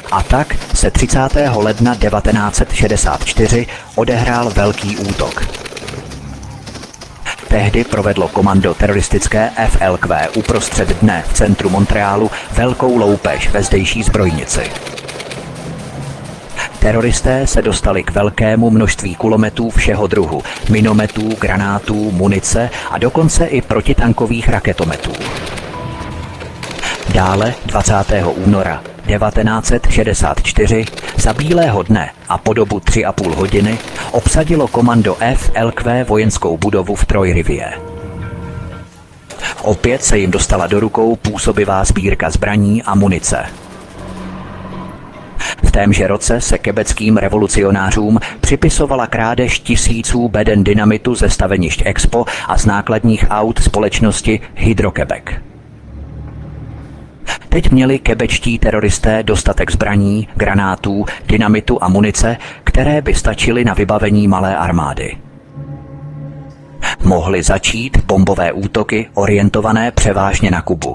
A tak se 30. ledna 1964 odehrál velký útok. Tehdy provedlo komando teroristické FLQ uprostřed dne v centru Montrealu velkou loupež ve zdejší zbrojnici. Teroristé se dostali k velkému množství kulometů všeho druhu, minometů, granátů, munice a dokonce i protitankových raketometů. Dále 20. února 1964 za bílého dne a po dobu 3,5 hodiny obsadilo komando FLQ vojenskou budovu v Trois-Rivières. Opět se jim dostala do rukou působivá sbírka zbraní a munice. V témže roce se quebeckým revolucionářům připisovala krádež tisíců beden dynamitu ze stavenišť Expo a z nákladních aut společnosti Hydro-Québec. Teď měli quebečtí teroristé dostatek zbraní, granátů, dynamitu a munice, které by stačily na vybavení malé armády. Mohli začít bombové útoky orientované převážně na Kubu.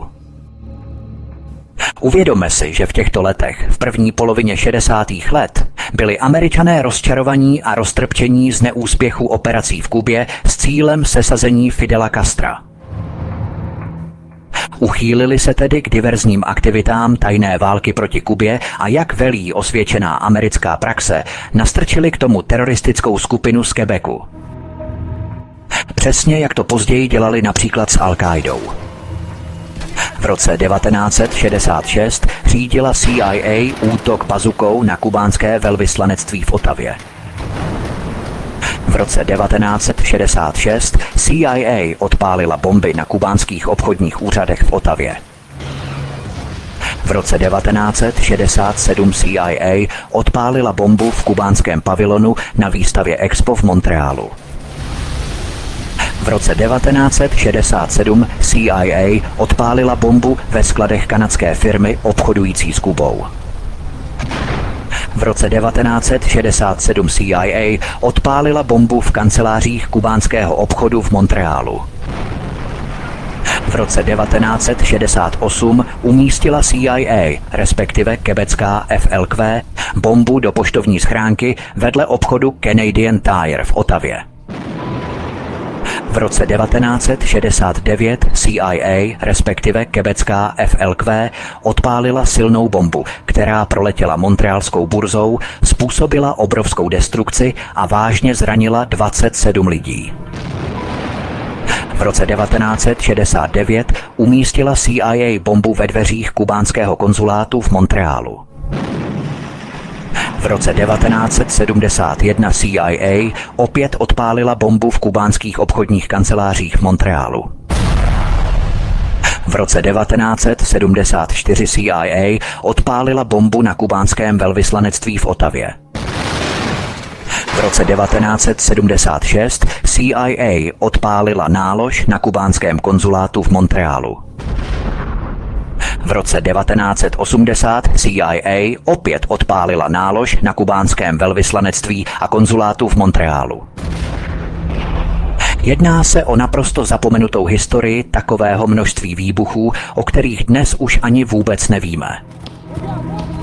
Uvědomme si, že v těchto letech, v první polovině 60. let, byli Američané rozčarovaní a roztrpčení z neúspěchu operací v Kubě s cílem sesazení Fidela Castra. Uchýlili se tedy k diverzním aktivitám tajné války proti Kubě a jak velí osvědčená americká praxe, nastrčili k tomu teroristickou skupinu z Quebecu. Přesně jak to později dělali například s Al-Qaidou. V roce 1966 řídila CIA útok bazukou na kubánské velvyslanectví v Ottawě. V roce 1966 CIA odpálila bomby na kubánských obchodních úřadech v Ottawě. V roce 1967 CIA odpálila bombu v kubánském pavilonu na výstavě Expo v Montrealu. V roce 1967 CIA odpálila bombu ve skladech kanadské firmy obchodující s Kubou. V roce 1967 CIA odpálila bombu v kancelářích kubánského obchodu v Montrealu. V roce 1968 umístila CIA, respektive quebecká FLQ, bombu do poštovní schránky vedle obchodu Canadian Tire v Ottawě. V roce 1969 CIA, respektive quebecká FLQ, odpálila silnou bombu, která proletěla montrealskou burzou, způsobila obrovskou destrukci a vážně zranila 27 lidí. V roce 1969 umístila CIA bombu ve dveřích kubánského konzulátu v Montrealu. V roce 1971 CIA opět odpálila bombu v kubánských obchodních kancelářích v Montrealu. V roce 1974 CIA odpálila bombu na kubánském velvyslanectví v Ottawě. V roce 1976 CIA odpálila nálož na kubánském konzulátu v Montrealu. V roce 1980 CIA opět odpálila nálož na kubánském velvyslanectví a konzulátu v Montrealu. Jedná se o naprosto zapomenutou historii takového množství výbuchů, o kterých dnes už ani vůbec nevíme.